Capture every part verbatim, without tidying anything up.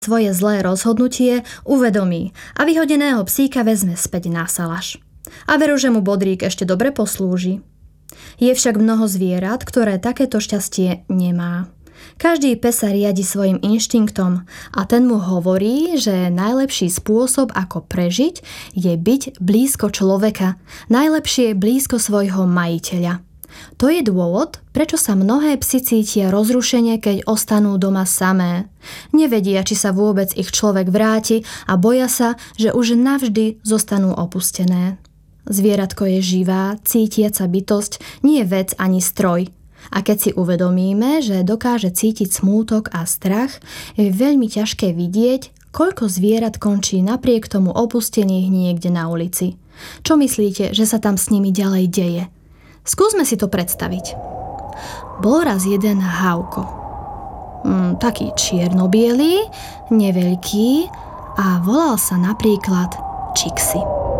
svoje zlé rozhodnutie uvedomí a vyhodeného psíka vezme späť na salaš. A veru, že mu bodrík ešte dobre poslúži. Je však mnoho zvierat, ktoré takéto šťastie nemá. Každý pes sa riadi svojim inštinktom a ten mu hovorí, že najlepší spôsob, ako prežiť, je byť blízko človeka, najlepšie blízko svojho majiteľa. To je dôvod, prečo sa mnohé psi cítia rozrušene, keď ostanú doma samé. Nevedia, či sa vôbec ich človek vráti a boja sa, že už navždy zostanú opustené. Zvieratko je živá, cítiaca bytosť, nie vec ani stroj. A keď si uvedomíme, že dokáže cítiť smútok a strach, je veľmi ťažké vidieť, koľko zvierat končí napriek tomu opustených niekde na ulici. Čo myslíte, že sa tam s nimi ďalej deje? Skúsme si to predstaviť. Bol raz jeden Hauko. Mm, taký čierno-bielý, neveľký a volal sa napríklad Čixi.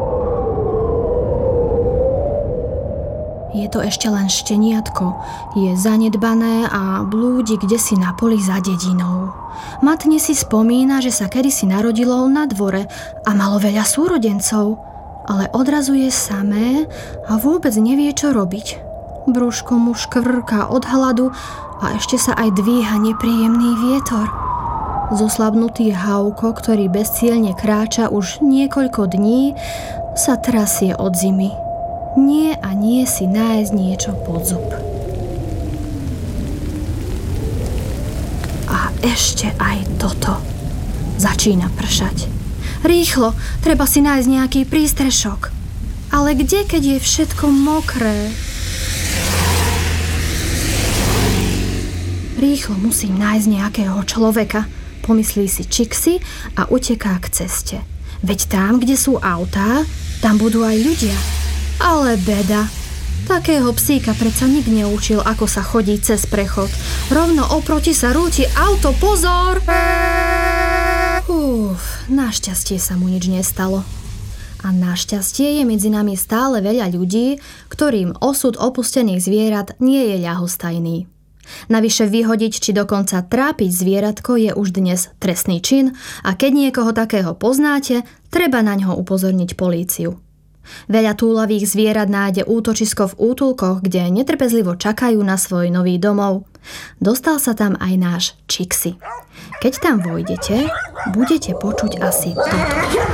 Je to ešte len šteniatko, je zanedbané a blúdi kdesi na poli za dedinou. Matne si spomína, že sa kedysi narodilo na dvore a malo veľa súrodencov, ale odrazu je samé a vôbec nevie, čo robiť. Brúško mu škvrká od hladu a ešte sa aj dvíha nepríjemný vietor. Zoslabnutý Hauko, ktorý bezcielne kráča už niekoľko dní, sa trasie od zimy. Nie a nie si nájsť niečo pod zub. A ešte aj toto. Začína pršať. Rýchlo, treba si nájsť nejaký prístrešok. Ale kde, keď je všetko mokré? Rýchlo musím nájsť nejakého človeka, pomyslí si Čixi a uteká k ceste. Veď tam, kde sú autá, tam budú aj ľudia. Ale beda. Takého psíka predsa nik neučil, ako sa chodí cez prechod. Rovno oproti sa rúti auto, pozor! Uf, našťastie sa mu nič nestalo. A našťastie je medzi nami stále veľa ľudí, ktorým osud opustených zvierat nie je ľahostajný. Navyše vyhodiť či dokonca trápiť zvieratko je už dnes trestný čin a keď niekoho takého poznáte, treba na ňo upozorniť políciu. Veľa túlavých zvierat nájde útočisko v útulkoch, kde netrpezlivo čakajú na svoj nový domov. Dostal sa tam aj náš Čixi. Keď tam vojdete, budete počuť asi toto.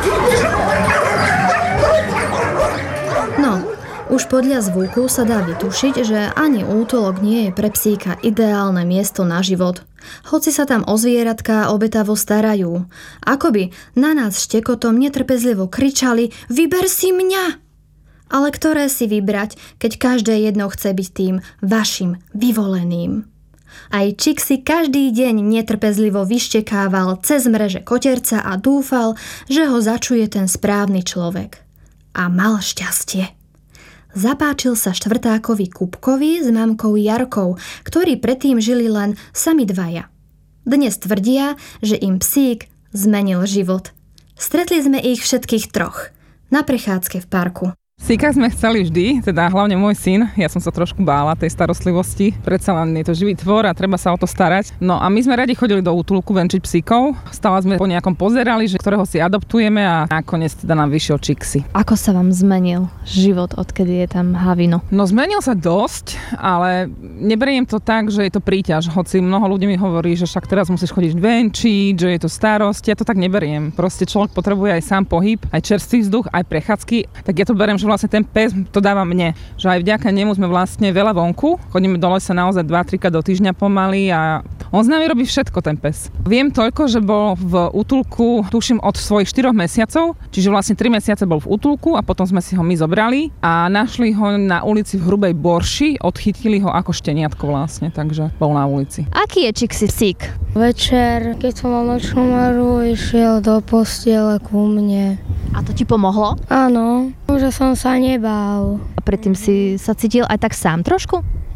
No, už podľa zvuku sa dá vytušiť, že ani útulok nie je pre psíka ideálne miesto na život. Hoci sa tam o zvieratká obetavo starajú. Akoby na nás štekotom netrpezlivo kričali: vyber si mňa! Ale ktoré si vybrať, keď každé jedno chce byť tým vašim vyvoleným? Aj Čixi každý deň netrpezlivo vyštekával cez mreže koterca a dúfal, že ho začuje ten správny človek. A mal šťastie. Zapáčil sa štvrtákovi Kupkovi s mamkou Jarkou, ktorí predtým žili len sami dvaja. Dnes tvrdia, že im psík zmenil život. Stretli sme ich všetkých troch na prechádzke v parku. Psíka sme chceli vždy, teda hlavne môj syn. Ja som sa trošku bála tej starostlivosti. Predsa len je to živý tvor a treba sa o to starať. No a my sme radi chodili do útulku venčiť psíkov. Stále sme po nejakom pozerali, že ktorého si adoptujeme a nakoniec teda nám vyšiel Čixi. Ako sa vám zmenil život, odkedy je tam Havino? No zmenil sa dosť, ale neberiem to tak, že je to príťaž. Hoci mnoho ľudí mi hovorí, že však teraz musíš chodiť venčiť, že je to starosť. Ja to tak neberiem. Proste človek potrebuje aj sám pohyb, aj čerstvý vzduch, aj prechádzky. Tak ja to beriem, že vlastne ten pes to dáva mne. Že aj vďaka nemu sme vlastne veľa vonku. Chodíme do lesa naozaj dva tri krát do týždňa pomaly a on s nami robí všetko, ten pes. Viem toľko, že bol v útulku, tuším, od svojich štyroch mesiacov, čiže vlastne tri mesiace bol v útulku a potom sme si ho my zobrali a našli ho na ulici v Hrubej Borši, odchytili ho ako šteniatko vlastne, takže bol na ulici. Aký je Čixi psík? Večer, keď som mal nočnú maru, išiel do postiele ku mne. A to ti pomohlo? Áno, že som sa nebál. A predtým si sa cítil aj tak sám trošku?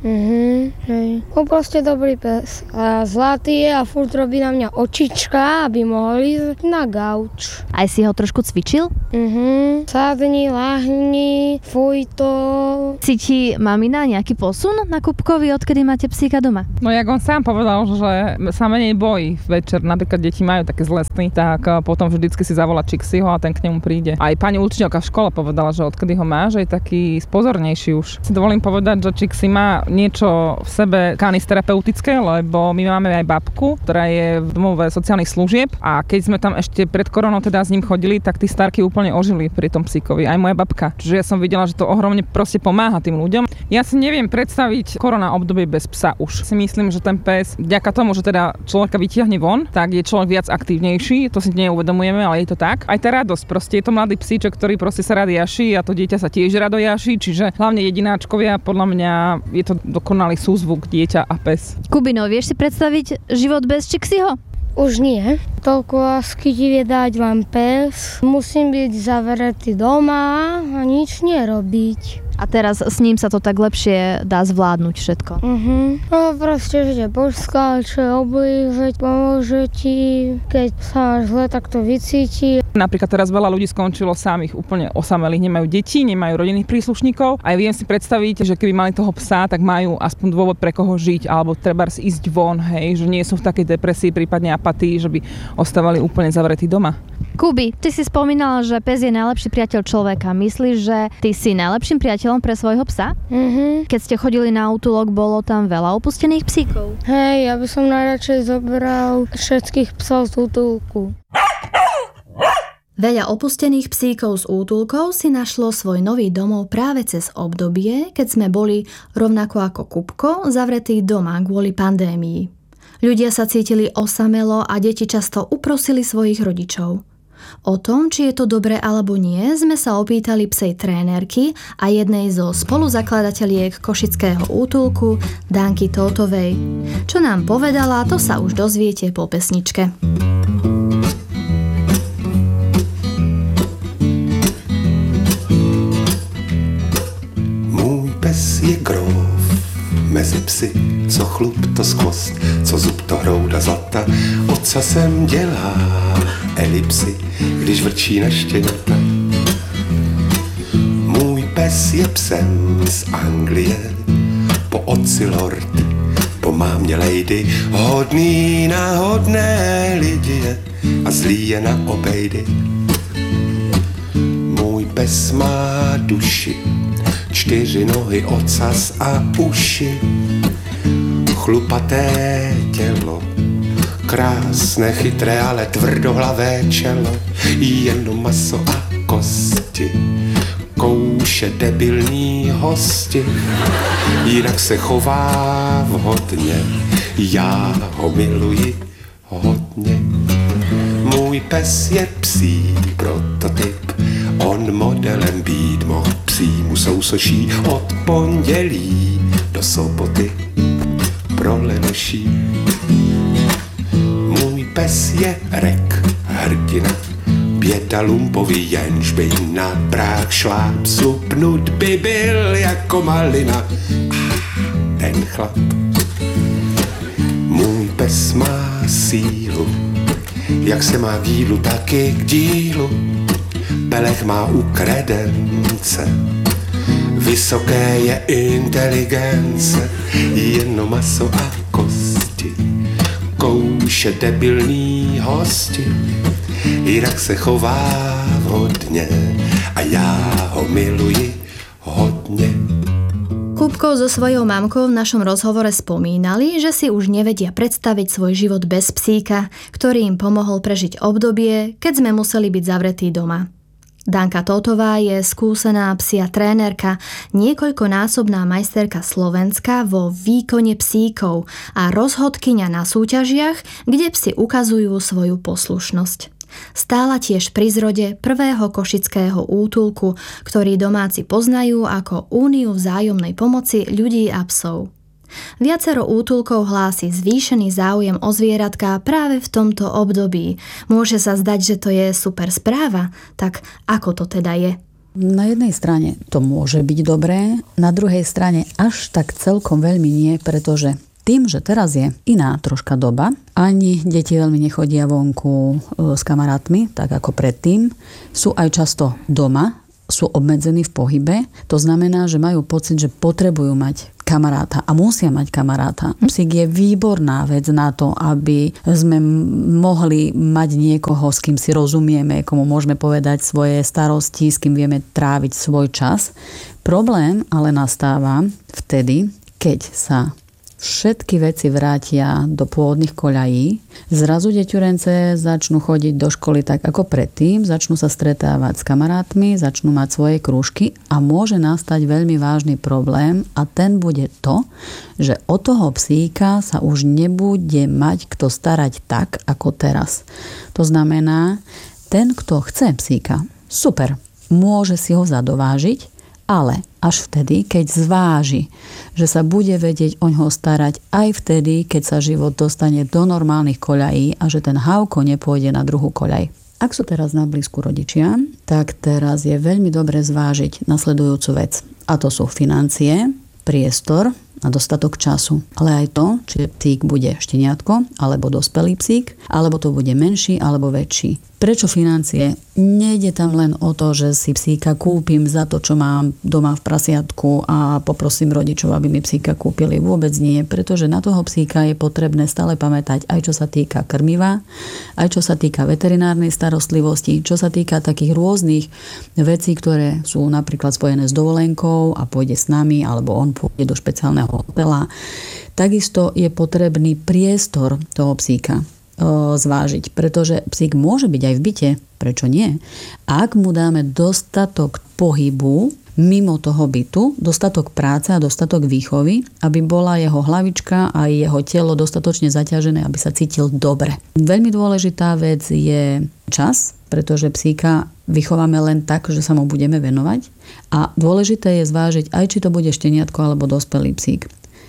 Mhm, hej. On proste dobrý pes. A zlatý je a furt robí na mňa očička, aby mohol ísť na gauč. Aj si ho trošku cvičil? Mhm, sadni, lahni, fuj to. Cíti mamina nejaký posun na Kupkovi, odkedy máte psíka doma? No jak on sám povedal, že sa menej bojí večer, napríklad deti majú také zlé sny, tak potom vždycky si zavolá Chixiho a ten k nemu príde. Aj pani učiteľka v škole povedala, že odkedy ho má, že je taký spozornejší už. Si dovolím povedať, že Chixi má niečo v sebe kanisterapeutické, lebo my máme aj babku, ktorá je v domove sociálnych služieb a keď sme tam ešte pred koronou teda s ním chodili, tak tí starky úplne ožili pri tom psíkovi, aj moja babka. Čiže ja som videla, že to ohromne proste pomáha tým ľuďom. Ja si neviem predstaviť korona obdobie bez psa už. Si myslím, že ten pes, vďaka tomu, že teda človeka vytiahne von, tak je človek viac aktívnejší, to si neuvedomujeme, ale je to tak. Aj tá radosť, proste je to mladý psíček, ktorý proste sa rád jaší a to dieťa sa tiež rado jaší, čiže hlavne jedináčkovia, podľa mňa je to dokonalý súzvuk dieťa a pes. Kubino, vieš si predstaviť život bez Chixiho? Už nie. Toľko lásky ti vie dať vám pes. Musím byť zavretý doma a nič nerobiť. A teraz s ním sa to tak lepšie dá zvládnuť všetko. Mhm. No proste, že ťa poskáče, oblíže, pomôže ti, keď sa máš zle, tak to vycíti. Napríklad teraz veľa ľudí skončilo samých úplne osamelých, nemajú deti, nemajú rodinných príslušníkov a ja viem si predstaviť, že keby mali toho psa, tak majú aspoň dôvod pre koho žiť alebo trebárs ísť von, hej, že nie sú v takej depresii, prípadne apatii, že by ostávali úplne zavretí doma. Kubi, ty si spomínala, že pes je najlepší priateľ človeka. Myslíš, že ty si najlepším priateľom pre svojho psa? Mhm. Keď ste chodili na útulok, bolo tam veľa opustených psíkov? Hej, ja by som najradšej zobral všetkých psov z útulku. Veľa opustených psíkov z útulkov si našlo svoj nový domov práve cez obdobie, keď sme boli, rovnako ako Kupko, zavretí doma kvôli pandémii. Ľudia sa cítili osamelo a deti často uprosili svojich rodičov. O tom, či je to dobré alebo nie, sme sa opýtali psej trénerky a jednej zo spoluzakladateľiek košického útulku, Danky Tótovej. Čo nám povedala, to sa už dozviete po pesničke. Můj pes je grof mezi psy, co chlup to skvost, co zub to hrouda zlata, ocasem dělá elipsy, když vrčí na štěňata. Můj pes je psem z Anglie, po otci lord, po mámě lady, hodný na hodné lidi je a zlý je na obejdy. Můj pes má duši, čtyři nohy, ocas a uši, chlupaté tělo, krásné, chytré, ale tvrdohlavé čelo, jenom maso a kosti, kouše debilní hosti, jinak se chová vhodně, já ho miluji hodně. Můj pes je psí prototyp, on modelem být mohl, psímu sousoší od pondělí do soboty pro lenoší. Můj pes je rek, hrdina, běda lumpový, jenž by na práh šláp, slupnut by byl jako malina. Ah, ten chlap. Můj pes má sílu, jak se má k jídlu, tak i k dílu. Pelech má u kredence, vysoké je inteligence, jenom maso a kosti, kouše debilní hosti, jinak se chová vhodně a já ho miluji hodně. Kupko so svojou mamkou v našom rozhovore spomínali, že si už nevedia predstaviť svoj život bez psíka, ktorý im pomohol prežiť obdobie, keď sme museli byť zavretí doma. Danka Tótová je skúsená psia trénerka, niekoľkonásobná majsterka Slovenska vo výkone psíkov a rozhodkyňa na súťažiach, kde psi ukazujú svoju poslušnosť. Stála tiež pri zrode prvého košického útulku, ktorý domáci poznajú ako úniu vzájomnej pomoci ľudí a psov. Viacero útulkov hlási zvýšený záujem o zvieratka práve v tomto období. Môže sa zdať, že to je super správa, tak ako to teda je? Na jednej strane to môže byť dobré, na druhej strane až tak celkom veľmi nie, pretože tým, že teraz je iná troška doba, ani deti veľmi nechodia vonku s kamarátmi, tak ako predtým, sú aj často doma, sú obmedzení v pohybe, to znamená, že majú pocit, že potrebujú mať kamaráta a musia mať kamaráta. Psík je výborná vec na to, aby sme mohli mať niekoho, s kým si rozumieme, komu môžeme povedať svoje starosti, s kým vieme tráviť svoj čas. Problém ale nastáva vtedy, keď sa všetky veci vrátia do pôvodných koľají, zrazu deťurence začnú chodiť do školy tak ako predtým, začnú sa stretávať s kamarátmi, začnú mať svoje krúžky a môže nastať veľmi vážny problém a ten bude to, že o toho psíka sa už nebude mať kto starať tak ako teraz. To znamená, ten, kto chce psíka, super, môže si ho zadovážiť, ale až vtedy, keď zváži, že sa bude vedieť oňho starať aj vtedy, keď sa život dostane do normálnych koľají a že ten hávko nepôjde na druhú koľaj. Ak sú teraz na blízku rodičia, tak teraz je veľmi dobre zvážiť nasledujúcu vec. A to sú financie, priestor a dostatok času. Ale aj to, či psík bude šteniatko, alebo dospelý psík, alebo to bude menší, alebo väčší. Prečo financie? Nejde tam len o to, že si psíka kúpim za to, čo mám doma v prasiatku a poprosím rodičov, aby mi psíka kúpili. Vôbec nie, pretože na toho psíka je potrebné stále pamätať aj čo sa týka krmiva, aj čo sa týka veterinárnej starostlivosti, čo sa týka takých rôznych vecí, ktoré sú napríklad spojené s dovolenkou a pôjde s nami, alebo on pôjde do špeciálneho hotela. Takisto je potrebný priestor toho psíka zvážiť, pretože psík môže byť aj v byte, prečo nie? Ak mu dáme dostatok pohybu mimo toho bytu, dostatok práce a dostatok výchovy, aby bola jeho hlavička a jeho telo dostatočne zaťažené, aby sa cítil dobre. Veľmi dôležitá vec je čas, pretože psíka vychováme len tak, že sa mu budeme venovať a dôležité je zvážiť aj, či to bude šteniatko alebo dospelý psík.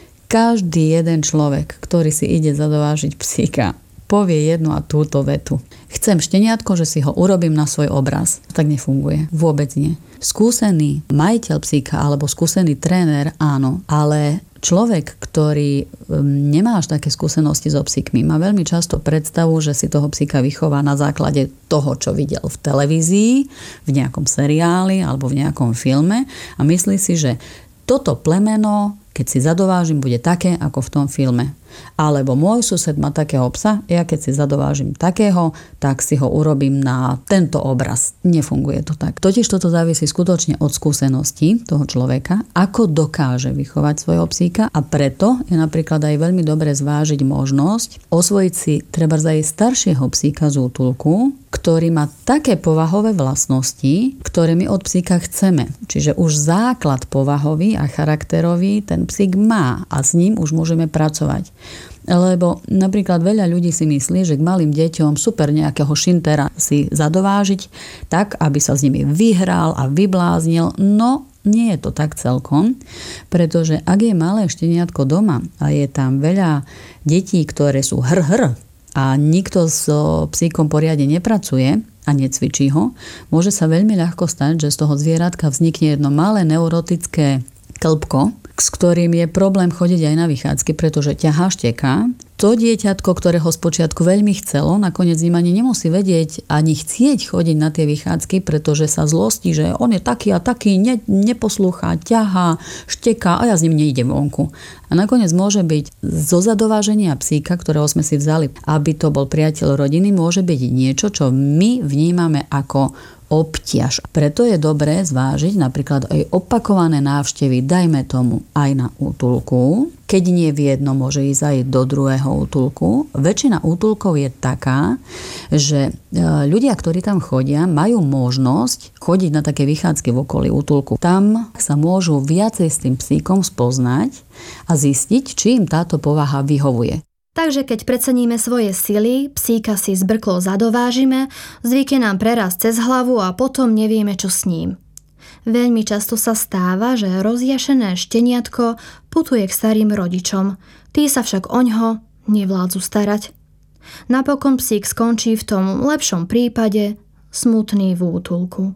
Každý jeden človek, ktorý si ide zadovážiť psíka, povie jednu a túto vetu. Chcem šteniatko, že si ho urobím na svoj obraz. Tak nefunguje. Vôbec nie. Skúsený majiteľ psíka alebo skúsený tréner, áno, ale človek, ktorý nemá až také skúsenosti so psíkmi, má veľmi často predstavu, že si toho psíka vychová na základe toho, čo videl v televízii, v nejakom seriáli alebo v nejakom filme a myslí si, že toto plemeno, keď si zadovážim, bude také, ako v tom filme. Alebo môj sused má takého psa, ja keď si zadovážim takého, tak si ho urobím na tento obraz. Nefunguje to tak. Totiž toto závisí skutočne od skúseností toho človeka, ako dokáže vychovať svojho psíka a preto je napríklad aj veľmi dobre zvážiť možnosť osvojiť si treba aj staršieho psíka z útulku, ktorý má také povahové vlastnosti, ktoré my od psíka chceme. Čiže už základ povahový a charakterový ten psík má a s ním už môžeme pracovať. Lebo napríklad veľa ľudí si myslí, že k malým deťom super nejakého šintera si zadovážiť tak, aby sa s nimi vyhral a vybláznil. No, nie je to tak celkom, pretože ak je malé šteniatko doma a je tam veľa detí, ktoré sú hr-hr a nikto so psíkom poriadne nepracuje a necvičí ho, môže sa veľmi ľahko stať, že z toho zvieratka vznikne jedno malé neurotické klbko, s ktorým je problém chodiť aj na vychádzky, pretože ťahá, šteká. To dieťatko, ktorého spočiatku veľmi chcelo, nakoniec ním ani nemusí vedieť, ani chcieť chodiť na tie vychádzky, pretože sa zlostí, že on je taký a taký, ne, neposlúcha, ťahá, šteká a ja s ním nejdem vonku. A nakoniec môže byť zo zadováženia psíka, ktorého sme si vzali, aby to bol priateľ rodiny, môže byť niečo, čo my vnímame ako obťaž. Preto je dobré zvážiť napríklad aj opakované návštevy, dajme tomu aj na útulku. Keď nie v jednom, môže ísť aj do druhého útulku. Väčšina útulkov je taká, že ľudia, ktorí tam chodia, majú možnosť chodiť na také vychádzky v okolí útulku. Tam sa môžu viacej s tým psíkom spoznať a zistiť, či im táto povaha vyhovuje. Takže keď preceníme svoje sily, psíka si zbrklo zadovážime, zvykne nám preraz cez hlavu a potom nevieme, čo s ním. Veľmi často sa stáva, že rozjašené šteniatko putuje k starým rodičom, tí sa však oňho nevládzu starať. Napokon psík skončí v tom lepšom prípade smutný v útulku.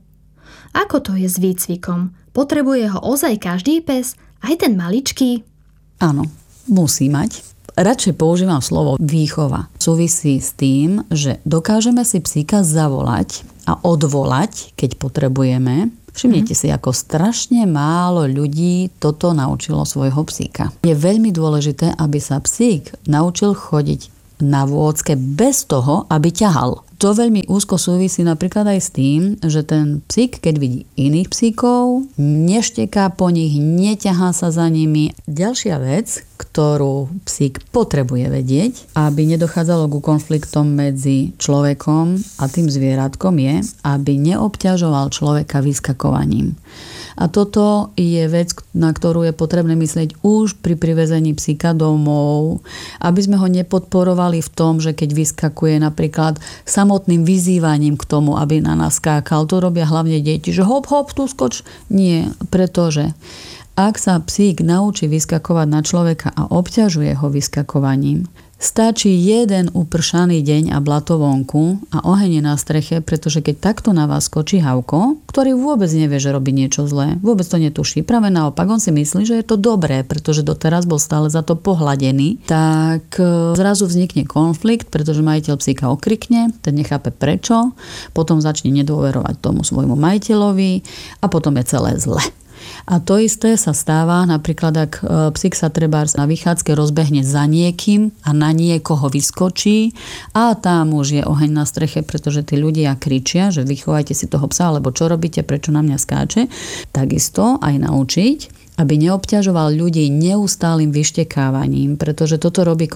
Ako to je s výcvikom? Potrebuje ho ozaj každý pes, aj ten maličký? Áno, musí mať. Radšej používam slovo výchova. Súvisí s tým, že dokážeme si psíka zavolať a odvolať, keď potrebujeme. Všimnite si, ako strašne málo ľudí toto naučilo svojho psíka. Je veľmi dôležité, aby sa psík naučil chodiť na vôdzke bez toho, aby ťahal. To veľmi úzko súvisí napríklad aj s tým, že ten psík, keď vidí iných psíkov, nešteká po nich, neťahá sa za nimi. Ďalšia vec, ktorú psík potrebuje vedieť, aby nedochádzalo ku konfliktom medzi človekom a tým zvieratkom, je, aby neobťažoval človeka vyskakovaním. A toto je vec, na ktorú je potrebné myslieť už pri privezení psíka domov, aby sme ho nepodporovali v tom, že keď vyskakuje napríklad samotným vyzývaním k tomu, aby na nás skákal. To robia hlavne deti, že hop, hop, tu skoč. Nie, pretože ak sa psík naučí vyskakovať na človeka a obťažuje ho vyskakovaním, stačí jeden upršaný deň a blato vonku a oheň je na streche, pretože keď takto na vás skočí Havko, ktorý vôbec nevie, že robí niečo zlé, vôbec to netuší, práve naopak, on si myslí, že je to dobré, pretože doteraz bol stále za to pohladený, tak zrazu vznikne konflikt, pretože majiteľ psíka okrikne, ten nechápe prečo, potom začne nedôverovať tomu svojmu majiteľovi a potom je celé zle. A to isté sa stáva, napríklad ak psík sa trebárs na vychádzke rozbehne za niekým a na niekoho vyskočí a tam už je oheň na streche, pretože tí ľudia kričia, že vychovajte si toho psa, alebo čo robíte, prečo na mňa skáče. Takisto aj naučiť, aby neobťažoval ľudí neustálym vyštekávaním, pretože toto robí